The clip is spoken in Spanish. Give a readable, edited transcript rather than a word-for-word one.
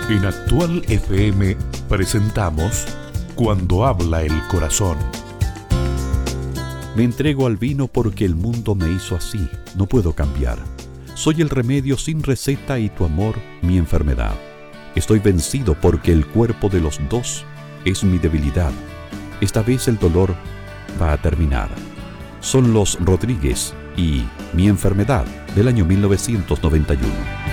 En Actual FM presentamos Cuando habla el corazón. Me entrego al vino porque el mundo me hizo así, no puedo cambiar. Soy el remedio sin receta y tu amor mi enfermedad. Estoy vencido porque el cuerpo de los dos es mi debilidad. Esta vez el dolor va a terminar. Son los Rodríguez y Mi enfermedad del año 1991.